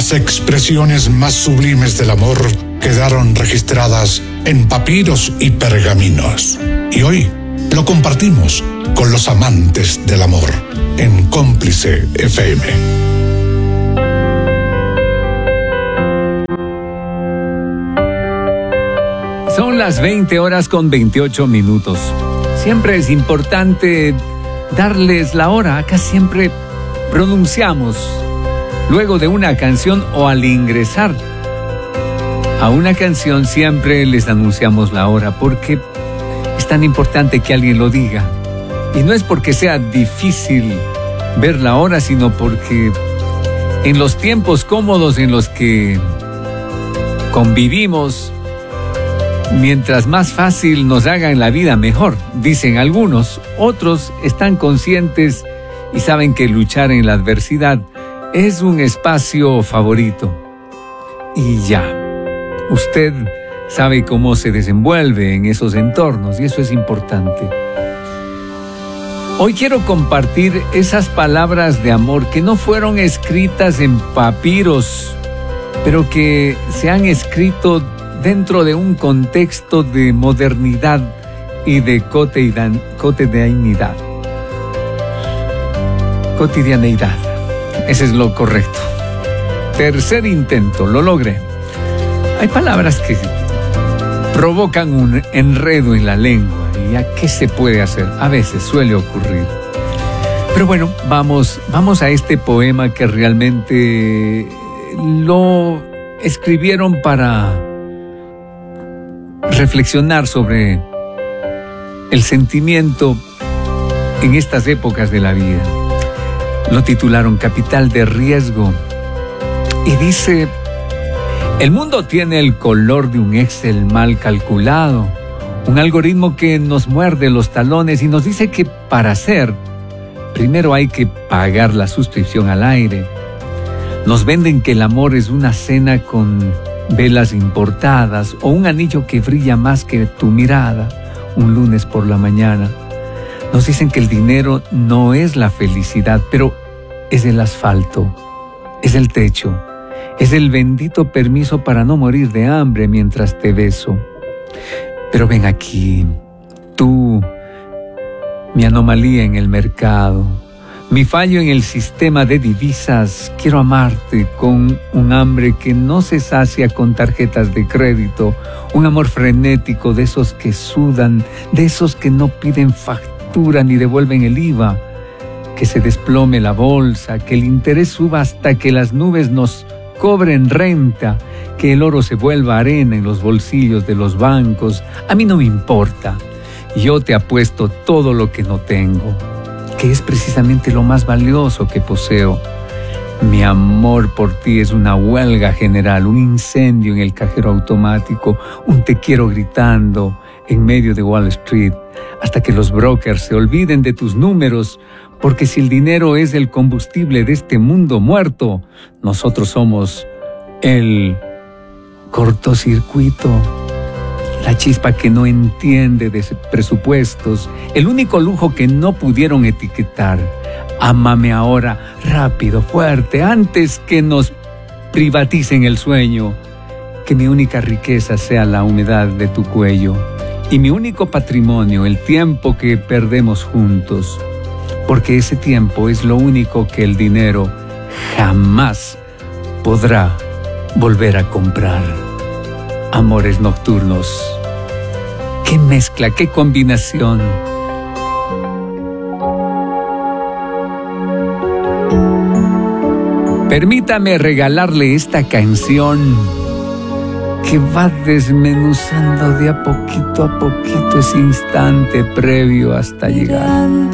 Las expresiones más sublimes del amor quedaron registradas en papiros y pergaminos. Y hoy lo compartimos con los amantes del amor en Cómplice FM. Son las 20:28. Siempre es importante darles la hora. Acá siempre pronunciamos luego de una canción o al ingresar a una canción siempre les anunciamos la hora porque es tan importante que alguien lo diga. Y no es porque sea difícil ver la hora, sino porque en los tiempos cómodos en los que convivimos, mientras más fácil nos hagan la vida mejor, dicen algunos. Otros están conscientes y saben que luchar en la adversidad es un espacio favorito. Y ya, usted sabe cómo se desenvuelve en esos entornos y eso es importante. Hoy quiero compartir esas palabras de amor que no fueron escritas en papiros, pero que se han escrito dentro de un contexto de modernidad y de cotidianidad. Ese es lo correcto. Tercer intento, lo logré. Hay palabras que provocan un enredo en la lengua. ¿Y a qué se puede hacer? A veces suele ocurrir. Pero bueno, vamos a este poema que realmente lo escribieron para reflexionar sobre el sentimiento en estas épocas de la vida. Lo titularon Capital de Riesgo y dice: el mundo tiene el color de un Excel mal calculado, un algoritmo que nos muerde los talones y nos dice que para hacer, primero hay que pagar la suscripción al aire. Nos venden que el amor es una cena con velas importadas o un anillo que brilla más que tu mirada un lunes por la mañana. Nos dicen que el dinero no es la felicidad, pero es el asfalto, es el techo, es el bendito permiso para no morir de hambre mientras te beso. Pero ven aquí, tú, mi anomalía en el mercado, mi fallo en el sistema de divisas, quiero amarte con un hambre que no se sacia con tarjetas de crédito, un amor frenético de esos que sudan, de esos que no piden factura ni devuelven el IVA, que se desplome la bolsa, que el interés suba hasta que las nubes nos cobren renta, que el oro se vuelva arena en los bolsillos de los bancos. A mí no me importa, yo te apuesto todo lo que no tengo, que es precisamente lo más valioso que poseo. Mi amor por ti es una huelga general, un incendio en el cajero automático, un te quiero gritando en medio de Wall Street, hasta que los brokers se olviden de tus números, porque si el dinero es el combustible de este mundo muerto, nosotros somos el cortocircuito, la chispa que no entiende de presupuestos, el único lujo que no pudieron etiquetar. Ámame ahora, rápido, fuerte, antes que nos privaticen el sueño. Que mi única riqueza sea la humedad de tu cuello y mi único patrimonio, el tiempo que perdemos juntos. Porque ese tiempo es lo único que el dinero jamás podrá volver a comprar. Amores nocturnos. ¡Qué mezcla, qué combinación! Permítame regalarle esta canción que va desmenuzando de a poquito ese instante previo hasta llegar